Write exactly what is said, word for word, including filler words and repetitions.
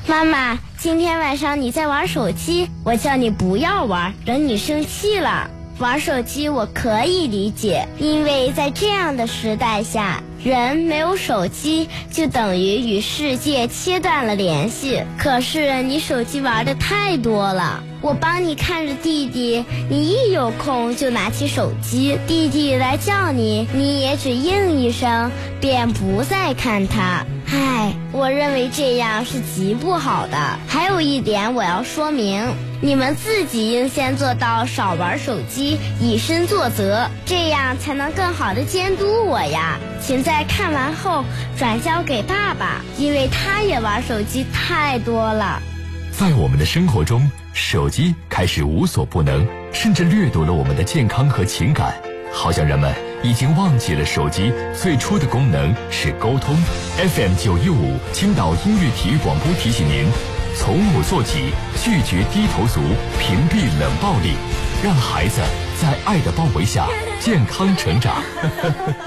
妈妈，今天晚上你在玩手机，我叫你不要玩，惹你生气了。玩手机我可以理解，因为在这样的时代下，人没有手机就等于与世界切断了联系。可是你手机玩的太多了，我帮你看着弟弟，你一有空就拿起手机，弟弟来叫你，你也只应一声，便不再看他。唉，我认为这样是极不好的。还有一点我要说明，你们自己应先做到少玩手机，以身作则，这样才能更好的监督我呀。请在看完后转交给爸爸，因为他也玩手机太多了。 在我们的生活中，手机开始无所不能，甚至掠夺了我们的健康和情感，好像人们已经忘记了手机最初的功能是沟通。 F M 九一五青岛音乐体育广播提醒您，从我做起，拒绝低头族，屏蔽冷暴力，让孩子在爱的包围下健康成长。